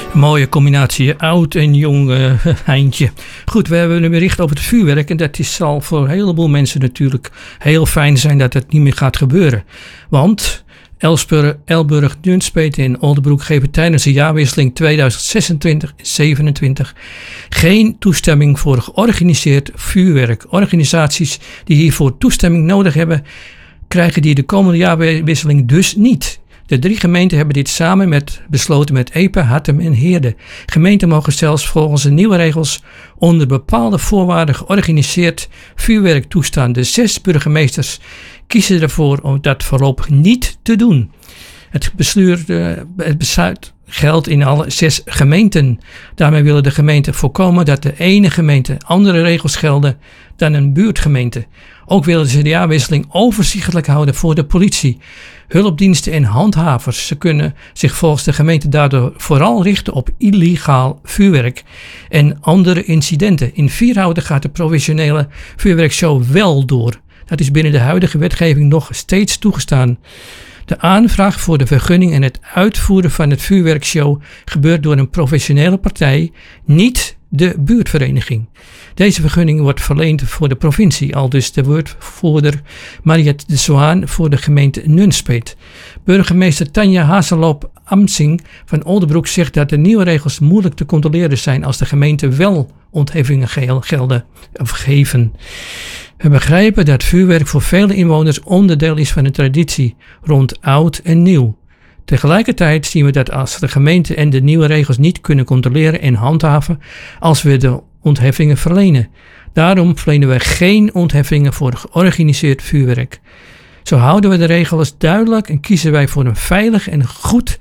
Een mooie combinatie, oud en jong eindje. Goed, we hebben een bericht over het vuurwerk. En dat zal voor een heleboel mensen natuurlijk heel fijn zijn dat het niet meer gaat gebeuren. Want Elburg, Nunspeet en Oldebroek geven tijdens de jaarwisseling 2026-27 geen toestemming voor georganiseerd vuurwerk. Organisaties die hiervoor toestemming nodig hebben, krijgen die de komende jaarwisseling dus niet. De 3 gemeenten hebben dit samen besloten met Epe, Hattem en Heerde. Gemeenten mogen zelfs volgens de nieuwe regels onder bepaalde voorwaarden georganiseerd vuurwerk toestaan. De 6 burgemeesters kiezen ervoor om dat voorlopig niet te doen. Het besluit geldt in alle 6 gemeenten. Daarmee willen de gemeenten voorkomen dat de ene gemeente andere regels gelden dan een buurtgemeente. Ook willen ze de jaarwisseling overzichtelijk houden voor de politie, hulpdiensten en handhavers. Ze kunnen zich volgens de gemeente daardoor vooral richten op illegaal vuurwerk en andere incidenten. In Vierhouten gaat de professionele vuurwerkshow wel door. Dat is binnen de huidige wetgeving nog steeds toegestaan. De aanvraag voor de vergunning en het uitvoeren van het vuurwerkshow gebeurt door een professionele partij, niet de buurtvereniging. Deze vergunning wordt verleend voor de provincie, aldus de woordvoerder Mariette de Zwaan voor de gemeente Nunspeet. Burgemeester Tanja Hazeloop-Amsing van Oldebroek zegt dat de nieuwe regels moeilijk te controleren zijn als de gemeente wel ontheffingen geven. We begrijpen dat vuurwerk voor vele inwoners onderdeel is van een traditie rond oud en nieuw. Tegelijkertijd zien we dat als de gemeente en de nieuwe regels niet kunnen controleren en handhaven als we de ontheffingen verlenen. Daarom verlenen we geen ontheffingen voor georganiseerd vuurwerk. Zo houden we de regels duidelijk en kiezen wij voor een veilig en goed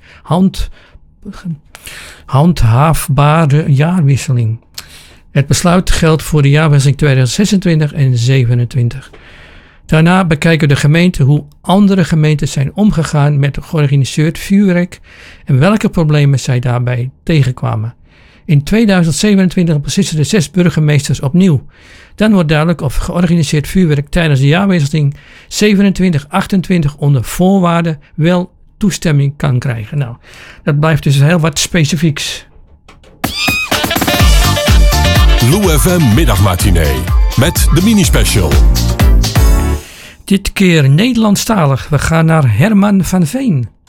handhaafbare jaarwisseling. Het besluit geldt voor de jaarwisseling 2026 en 2027. Daarna bekijken de gemeenten hoe andere gemeenten zijn omgegaan met georganiseerd vuurwerk en welke problemen zij daarbij tegenkwamen. In 2027 beslissen de 6 burgemeesters opnieuw. Dan wordt duidelijk of georganiseerd vuurwerk tijdens de jaarwisseling 27-28 onder voorwaarden wel toestemming kan krijgen. Nou, dat blijft dus heel wat specifieks. Lou FM Middagmatinee met de mini-special. Dit keer Nederlandstalig. We gaan naar Herman van Veen.